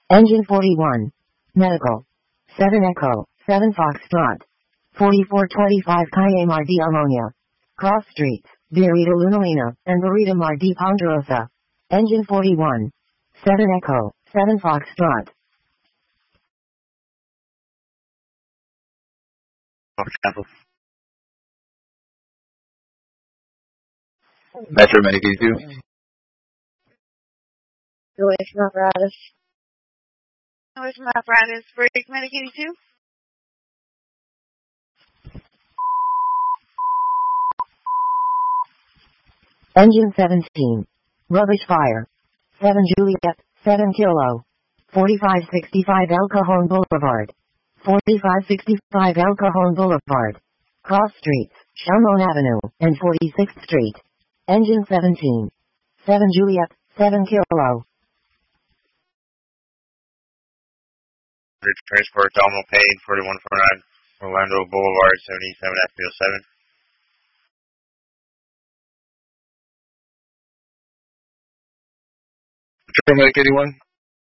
Engine 41. Medical. 7 Echo, 7 Foxtrot. 4425 KMRD Ammonia. Cross Streets, Burrito Lunalina, and Burrito Mardi Ponderosa. Engine 41. 7 Echo, 7 Foxtrot. Metro Medic 82. Away from apparatus. Away from apparatus, break Medic 82. Engine 17. Rubbish fire. 7 Juliet, 7 Kilo. 4565 El Cajon Boulevard. 4565 El Cajon Boulevard. Cross Streets, Shalmon Avenue, and 46th Street. Engine 17. 7 Juliet, 7 Kilo. Transport Domo Paid 4149 Orlando Boulevard 77 FPO7. Medic 81.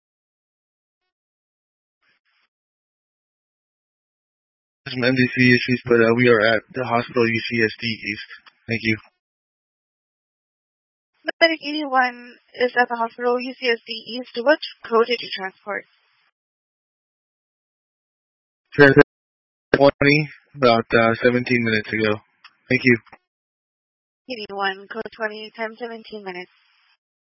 Some MDC issues, but we are at the hospital UCSD East. Thank you. Medic 81 is at the hospital UCSD East. What code did you transport? Transport 20, about 17 minutes ago. Thank you. 81, code 20, time 17 minutes.